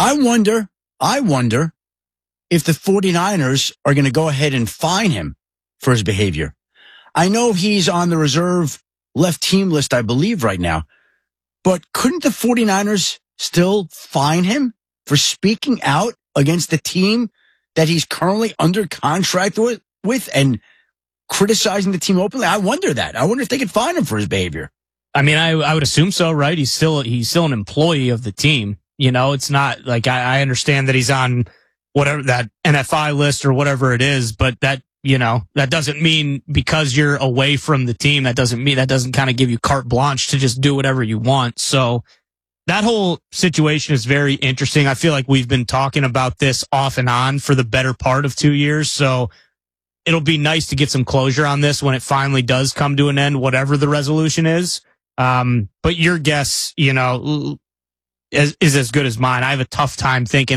I wonder if the 49ers are going to go ahead and fine him for his behavior. I know he's on the reserve left team list, I believe, right now. But couldn't the 49ers still fine him for speaking out against the team that he's currently under contract with and criticizing the team openly? I wonder that. I wonder if they could fine him for his behavior. I mean, I would assume so, right? He's still an employee of the team. You know, it's not like I understand that he's on whatever that NFI list or whatever it is, but that, you know, that doesn't mean because you're away from the team, that doesn't kind of give you carte blanche to just do whatever you want. So that whole situation is very interesting. I feel like we've been talking about this off and on for the better part of 2 years. So it'll be nice to get some closure on this when it finally does come to an end, whatever the resolution is. But your guess, you know, is as good as mine. I have a tough time thinking